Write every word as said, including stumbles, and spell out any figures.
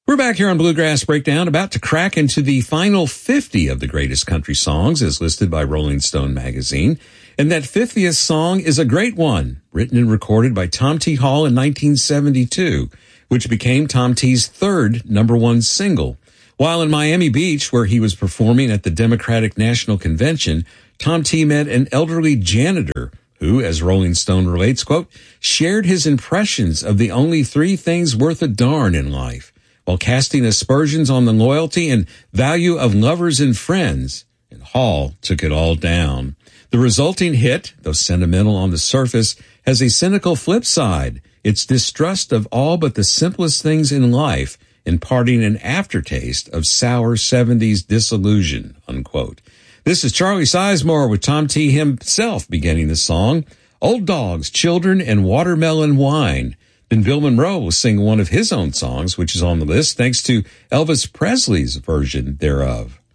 We're back here on Bluegrass Breakdown, about to crack into the final fifty of the greatest country songs as listed by Rolling Stone magazine. And that fiftieth song is a great one, written and recorded by Tom T. Hall in nineteen seventy-two, which became Tom T's third number one single. While in Miami Beach, where he was performing at the Democratic National Convention, Tom T. met an elderly janitor who, as Rolling Stone relates, quote, shared his impressions of the only three things worth a darn in life, while casting aspersions on the loyalty and value of lovers and friends, and Hall took it all down. The resulting hit, though sentimental on the surface, has a cynical flip side. Its distrust of all but the simplest things in life, imparting an aftertaste of sour seventies disillusion, unquote. This is Charlie Sizemore with Tom T. himself beginning the song, Old Dogs, Children, and Watermelon Wine. Then Bill Monroe will sing one of his own songs, which is on the list, thanks to Elvis Presley's version thereof.